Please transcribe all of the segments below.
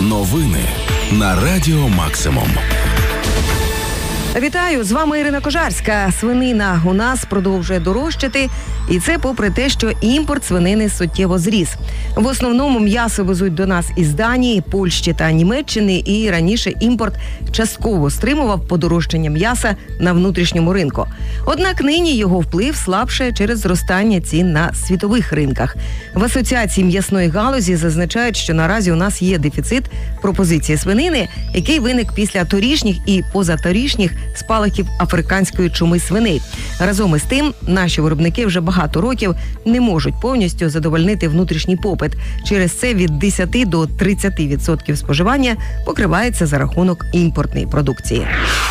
Новини на Радіо Максимум. Вітаю, з вами Ірина Кожарська. Свинина у нас продовжує дорожчати, і це попри те, що імпорт свинини суттєво зріс. В основному м'ясо везуть до нас із Данії, Польщі та Німеччини, і раніше імпорт частково стримував подорожчання м'яса на внутрішньому ринку. Однак нині його вплив слабшає через зростання цін на світових ринках. В Асоціації м'ясної галузі зазначають, що наразі у нас є дефіцит пропозиції свинини, який виник після торішніх і позаторішніх спалахів африканської чуми свиней. Разом із тим, наші виробники вже багато років не можуть повністю задовольнити внутрішній попит. Через це від 10 до 30% споживання покривається за рахунок імпортної продукції.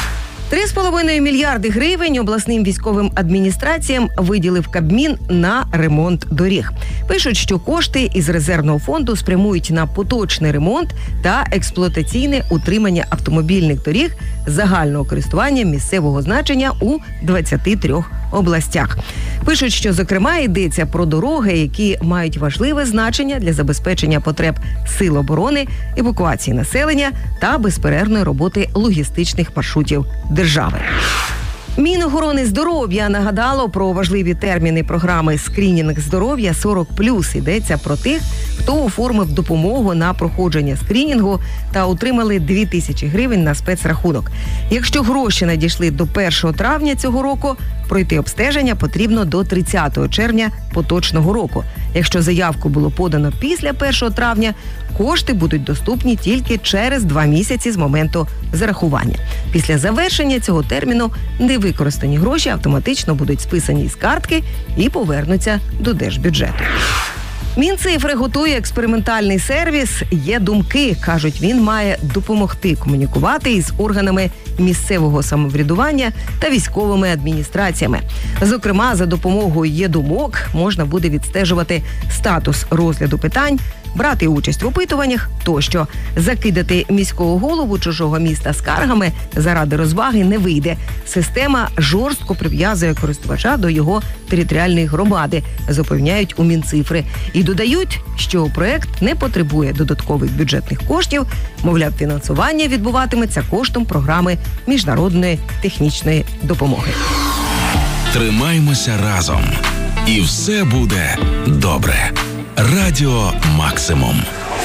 3,5 мільярди гривень обласним військовим адміністраціям виділив Кабмін на ремонт доріг. Пишуть, що кошти із резервного фонду спрямують на поточний ремонт та експлуатаційне утримання автомобільних доріг загального користування місцевого значення у 23 областях. Пишуть, що, зокрема, йдеться про дороги, які мають важливе значення для забезпечення потреб сил оборони, евакуації населення та безперервної роботи логістичних маршрутів держави. Мінохорони здоров'я нагадало про важливі терміни програми «Скринінг здоров'я 40+». Йдеться про тих, хто оформив допомогу на проходження скринінгу та отримали 2000 гривень на спецрахунок. Якщо гроші надійшли до 1 травня цього року, пройти обстеження потрібно до 30 червня поточного року. Якщо заявку було подано після 1 травня, кошти будуть доступні тільки через 2 місяці з моменту зарахування. Після завершення цього терміну невикористані гроші автоматично будуть списані із картки і повернуться до держбюджету. Мінцифри готує експериментальний сервіс «Є думки». Кажуть, він має допомогти комунікувати із органами місцевого самоврядування та військовими адміністраціями. Зокрема, за допомогою «Є думок» можна буде відстежувати статус розгляду питань, брати участь в опитуваннях тощо. Закидати міського голову чужого міста скаргами заради розваги не вийде. Система жорстко прив'язує користувача до його територіальної громади, запевняють у Мінцифри. І додають, що проект не потребує додаткових бюджетних коштів, мовляв, фінансування відбуватиметься коштом програми міжнародної технічної допомоги. Тримаймося разом. І все буде добре. Радіо Максимум.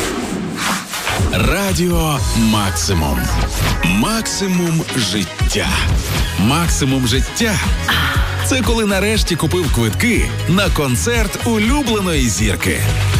Радіо Максимум. Максимум життя. Максимум життя – це коли нарешті купив квитки на концерт улюбленої зірки.